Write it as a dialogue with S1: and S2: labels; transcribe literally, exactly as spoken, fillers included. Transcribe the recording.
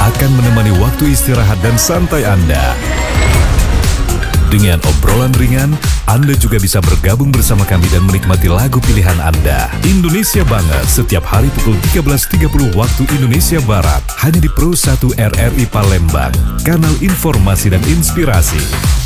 S1: akan menemani waktu istirahat dan santai Anda. Dengan obrolan ringan, Anda juga bisa bergabung bersama kami dan menikmati lagu pilihan Anda. Indonesia Banget setiap hari pukul tiga belas tiga puluh waktu Indonesia Barat. Hanya di Pro satu R R I Palembang, kanal informasi dan inspirasi.